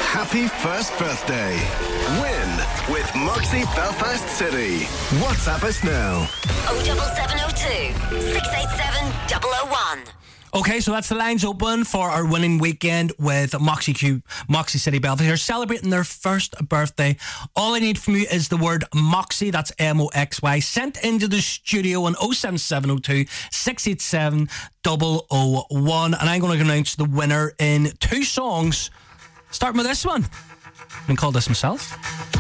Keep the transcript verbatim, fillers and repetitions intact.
Happy first birthday. Win with Moxie Belfast City. WhatsApp us now. oh seven seven oh two, six eight seven, double oh one. Okay, so that's the lines open for our winning weekend with Moxie Q, Moxie City Belfast. They're celebrating their first birthday. All I need from you is the word Moxie, that's M O X Y, sent into the studio on oh seven seven oh two, six eight seven, double oh one. And I'm going to announce the winner in two songs. Starting with this one. I can call this myself.